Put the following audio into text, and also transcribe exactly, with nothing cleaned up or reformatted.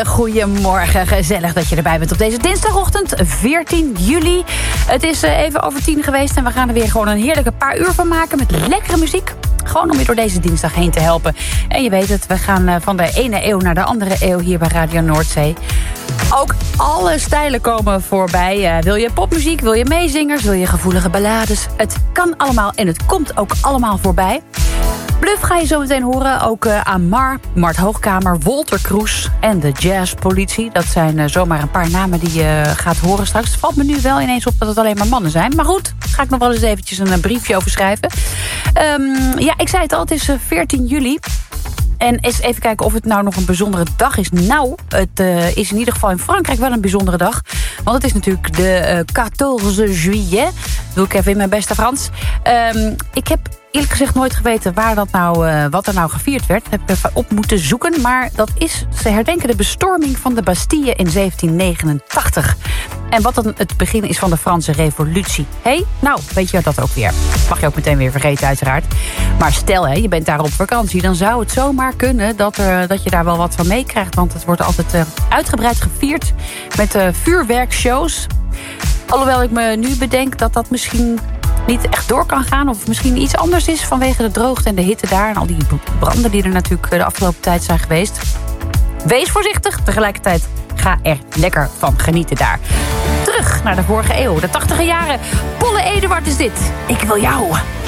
Goedemorgen, gezellig dat je erbij bent op deze dinsdagochtend, veertien juli. Het is even over tien geweest en we gaan er weer gewoon een heerlijke paar uur van maken met lekkere muziek. Gewoon om je door deze dinsdag heen te helpen. En je weet het, we gaan van de ene eeuw naar de andere eeuw hier bij Radio Noordzee. Ook alle stijlen komen voorbij. Uh, wil je popmuziek, wil je meezingers, wil je gevoelige ballades? Het kan allemaal en het komt ook allemaal voorbij. Bluff ga je zo meteen horen. Ook uh, Amar, Mart Hoogkamer, Wolter Kroes en de Jazzpolitie. Dat zijn uh, zomaar een paar namen die je uh, gaat horen straks. Het valt me nu wel ineens op dat het alleen maar mannen zijn. Maar goed, daar ga ik nog wel eens eventjes een, een briefje over schrijven. Um, ja, ik zei het al, het is uh, veertien juli. En eens even kijken of het nou nog een bijzondere dag is. Nou, het uh, is in ieder geval in Frankrijk wel een bijzondere dag. Want het is natuurlijk de uh, quatorze juillet. Doe ik even in mijn beste Frans. Um, ik heb eerlijk gezegd nooit geweten waar dat nou, uh, wat er nou gevierd werd. Heb ik even op moeten zoeken. Maar dat is, ze herdenken de bestorming van de Bastille in zeventien negenentachtig. En wat dan het begin is van de Franse revolutie. Hé, hey? Nou, weet je dat ook weer. Mag je ook meteen weer vergeten uiteraard. Maar stel, hè, je bent daar op vakantie. Dan zou het zomaar kunnen dat, er, dat je daar wel wat van meekrijgt. Want het wordt altijd uh, uitgebreid gevierd met uh, vuurwerkshows. Alhoewel ik me nu bedenk dat dat misschien niet echt door kan gaan. Of misschien iets anders is vanwege de droogte en de hitte daar. En al die branden die er natuurlijk de afgelopen tijd zijn geweest. Wees voorzichtig. Tegelijkertijd ga er lekker van genieten daar. Terug naar de vorige eeuw, de tachtiger jaren. Polle Eduard is dit. Ik wil jou.